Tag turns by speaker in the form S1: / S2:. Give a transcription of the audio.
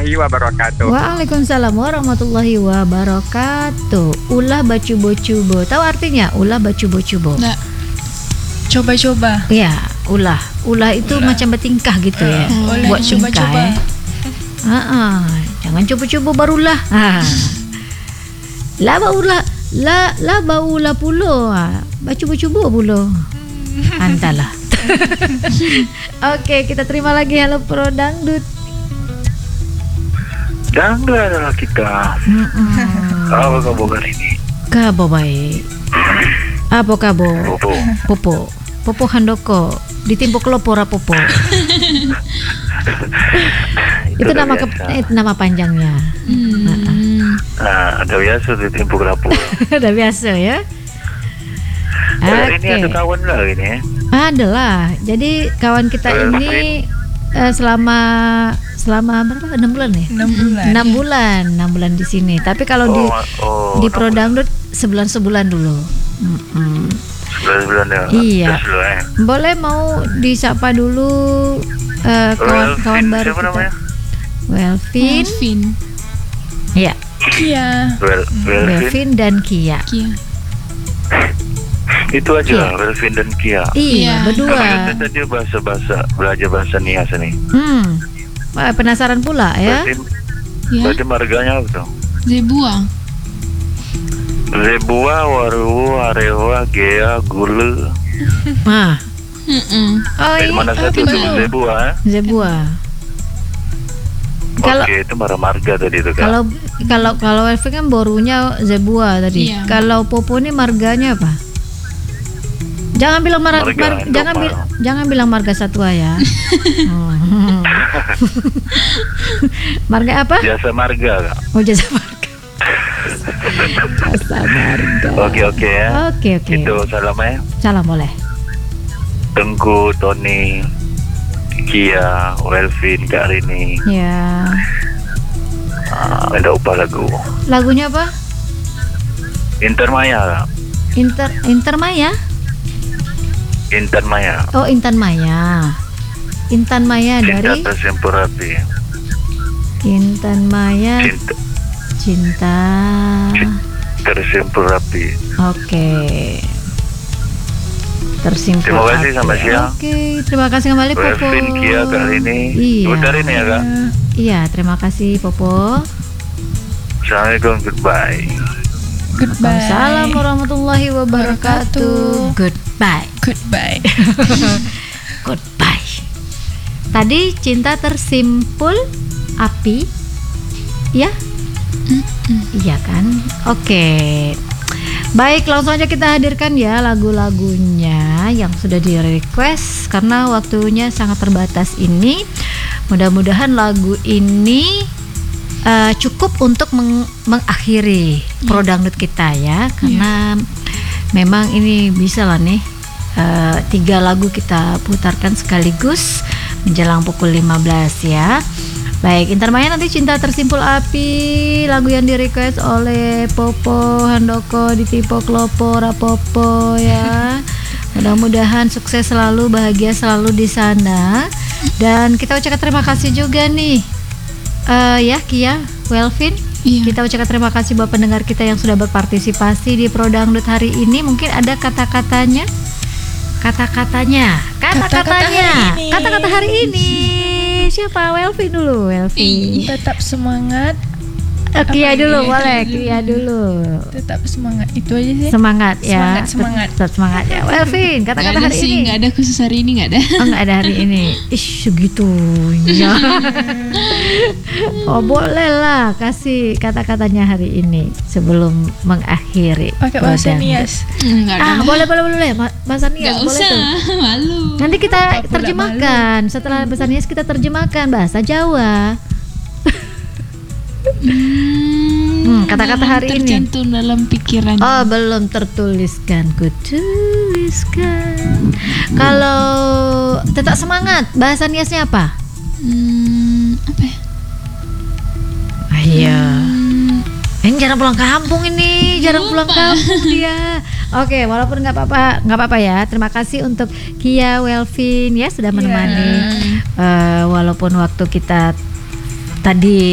S1: warahmatullahi wabarakatuh.
S2: Waalaikumsalam warahmatullahi wabarakatuh. Ulah bacubo-cubo. Tahu artinya ulah bacubo-cubo?
S3: Nggak. Coba-coba.
S2: Ya, ulah. Ulah itu macam bertingkah gitu ya.
S3: Ulah
S2: Buat tingkah
S3: coba-coba.
S2: ya. Jangan coba-coba barulah. Lah baulah. La baulah pulo. Bacu-bacubo pulo. Antalah. Oke, kita terima lagi. Halo Pro Dangdut.
S4: Dangdut adalah kita. Apa kabar kali ini?
S2: Kabo baik. Apa kabo? Popo Handoko. Ditimpuk lopo rapopo. Itu nama panjangnya.
S4: Ada biasa ditimpuk rapuh.
S2: Udah biasa ya.
S4: Ini ada kawan lah ini ya.
S2: Adalah. Jadi kawan kita ini selama berapa? 6 bulan ya? 6 bulan di sini. Tapi kalau di Pro Dangdut sebulan dulu.
S4: Sebulan ya.
S2: Iya. Boleh mau disapa dulu kawan baru
S4: siapa
S2: kita.
S4: namanya?
S2: Welvin. Iya.
S3: Kia.
S2: Welvin dan Kia.
S4: Itu aja, Welvin dan Kia.
S2: Iya, berdua.
S4: Kita tadi belajar bahasa Nias nih.
S2: Wah, penasaran pula ya.
S4: Berarti marganya apa tuh? Zebua, waru, arewa, gea, gule. Dari mana satu tuh Zebua? Oke, itu marga tadi itu kan.
S2: Kalau Welvin kan borunya Zebua tadi.
S3: Iya.
S2: Kalau Popo ini marganya apa? Jangan bilang jangan bilang marga satwa ya. Marga apa?
S4: Jasa marga Kak.
S2: Oh, jasa marga. Jasa marga.
S4: Oke ya.
S2: Oke.
S4: Itu salam ya.
S2: Salam boleh.
S4: Tengku, Tony, Kia, Welvin, Kak Rini.
S2: Ya.
S4: Ada upah lagu.
S2: Lagunya apa?
S4: Intermaya Kak.
S2: Intermaya?
S4: Intan Maya.
S2: Oh, Intan Maya. Intan Maya
S4: Cinta
S2: dari
S4: tersimpul rapi.
S2: Intan Maya. Cinta
S4: Tersimpul rapi.
S2: Oke. Tersimpul.
S4: Terima kasih sampai siang.
S2: Oke, terima kasih kembali Popo.
S4: Welvin, Kia, Kak Rini.
S2: Iya.
S4: Sebentar ini ya Kak.
S2: Iya, terima kasih Popo.
S4: Assalamualaikum, goodbye.
S2: Waalaikumsalam warahmatullahi wabarakatuh. Goodbye. Goodbye. Tadi cinta tersimpul api. Ya? Iya kan? Oke. Baik, langsung aja kita hadirkan ya lagu-lagunya yang sudah di request karena waktunya sangat terbatas ini. Mudah-mudahan lagu ini cukup untuk mengakhiri Pro Dangdut kita ya, karena memang ini bisa lah nih 3 lagu kita putarkan sekaligus menjelang pukul 15 ya. Baik, Intermaya nanti Cinta Tersimpul Api, lagu yang di request oleh Popo Handoko di Tipo Klopo Rapopo ya. Mudah-mudahan sukses selalu, bahagia selalu di sana. Dan kita ucapkan terima kasih juga nih ya Kia, Welvin. Kita ucapkan terima kasih buat pendengar kita yang sudah berpartisipasi di Pro Dangdut hari ini. Mungkin ada kata-katanya kata-kata hari ini. Siapa? Welvin dulu. Welvin.
S3: Tetap semangat.
S2: Kia dulu boleh. Kia dulu.
S3: Tetap semangat. Itu aja sih.
S2: Semangat ya.
S3: Tetap
S2: semangat ya. Welvin, kata-kata hari ini.
S3: Nggak ada khusus hari ini, nggak ada.
S2: Oh, nggak ada hari ini. Segitunya. Oh, boleh lah kasih kata-katanya hari ini sebelum mengakhiri.
S3: Pakai bahasa Nias.
S2: Boleh. Bahasa Nias boleh tuh.
S3: Malu.
S2: Nanti kita terjemahkan. Setelah bahasa Nias kita terjemahkan bahasa Jawa. Kata-kata hari ini
S3: tercantum dalam pikiran.
S2: Oh, belum tertuliskan. Kutuliskan. Kalau tetap semangat, bahasa Niasnya apa?
S3: Apa ya?
S2: Iya. Ini jarang pulang kampung ini, jarang pulang kampung dia. Oke, walaupun nggak apa-apa ya. Terima kasih untuk Kia, Welvin ya sudah menemani. Walaupun waktu kita tadi